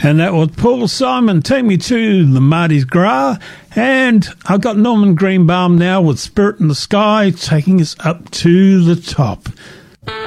And that was Paul Simon, Take Me to the Mardi's Gras. And I've got Norman Greenbaum now with Spirit in the Sky, taking us up to the top.